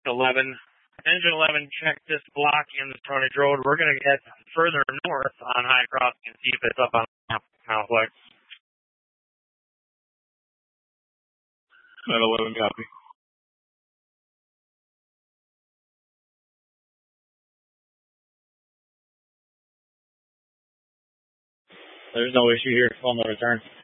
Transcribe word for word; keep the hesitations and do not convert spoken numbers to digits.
eleven. Engine eleven, check this block in the frontage road. We're going to head further north on High Crossing and see if it's up on the complex. nine eleven, copy. There's no issue here. Phone the return.